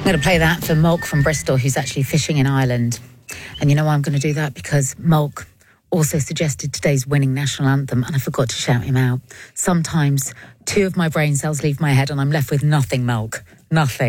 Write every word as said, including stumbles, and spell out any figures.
going to play that for Mulk from Bristol, who's actually fishing in Ireland. And you know why I'm going to do that? Because Mulk also suggested today's winning national anthem, and I forgot to shout him out. Sometimes two of my brain cells leave my head and I'm left with nothing, Mulk. Nothing.